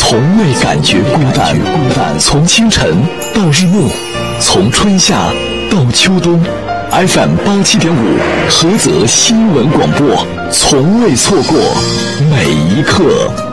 从未感觉孤单。从清晨到日暮，从春夏到秋冬， FM87.5菏泽新闻广播，从未错过每一刻。